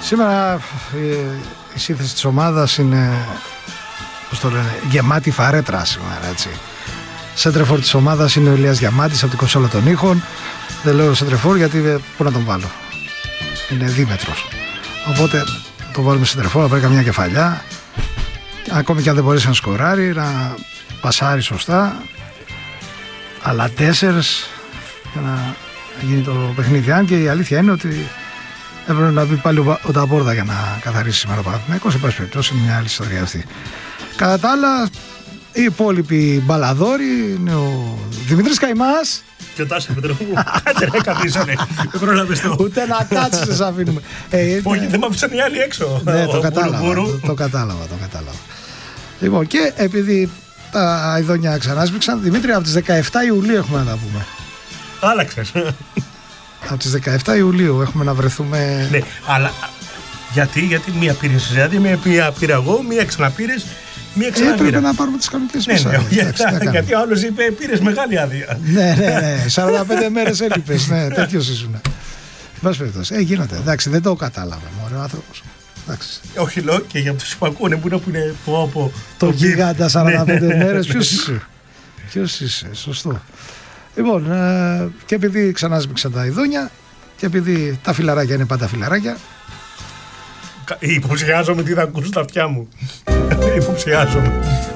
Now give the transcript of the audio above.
Σήμερα η σύνθεση της ομάδας είναι, πώς το λένε, γεμάτη φαρέτρα σήμερα, έτσι. Σέντρεφορ της ομάδας είναι ο Ηλίας Διαμάντης από την κονσόλα των ήχων. Δεν λέω σέντρεφορ γιατί πού να τον βάλω. Είναι δίμετρος. Οπότε το βάλουμε σέντρεφορ, να πάρει καμιά κεφαλιά. Ακόμη και αν δεν μπορέσει να σκοράρει, να πασάρει σωστά. Αλλά 4 για να γίνει το παιχνίδι. Αν και η αλήθεια είναι ότι έπρεπε να μπει πάλι ο Ταμπόρδα για να καθαρίσει σήμερα ο Παναθηναϊκός. Σε πάση περιπτώσει, είναι μια άλλη ιστορία αυτή. Κατά τα άλλα, οι υπόλοιποι μπαλαδόροι είναι ο Δημήτρης Καϊμάς και ο Τάσος Πετροπούλου. Κάτσε ρε καθίσανε. Δεν πρόλαβες το. Ούτε να κάτσεις δεν σ' αφήνουμε. Όχι, δεν μ' αφήσαν οι άλλοι έξω. Ναι, το κατάλαβα. Λοιπόν, και επειδή τα αηδόνια ξανάσπηξαν, Δημήτρη, από τις 17 Ιουλίου έχουμε να τα πούμε. Άλλαξες. Από τις 17 Ιουλίου έχουμε να βρεθούμε. Ναι, αλλά γιατί μία πήρες εσύ, μία πήρα εγώ, μία ξαναπήρες, μία ξαναπήρα. Έπρεπε να πάρουμε τις κανονικές μας. Ναι, γιατί ο άλλος είπε πήρες μεγάλη άδεια. Ναι, 45 μέρες έλειπες, ναι, τέτοιος ήσουν. Βάση περιπτώσει, γίνεται, εντάξει, δεν το κατάλαβε, μωρέ ο άνθρωπος. Όχι, λέω και για τους που ακούνε που είναι το γίγαντα 45 μέρες, ποιος είσαι, σωστό. Λοιπόν, και επειδή ξανάσμιξαν τα ειδόνια και επειδή τα φιλαράκια είναι πάντα φιλαράκια. Υποψιάζομαι τι θα ακούσουν τα αυτιά μου. Υποψιάζομαι.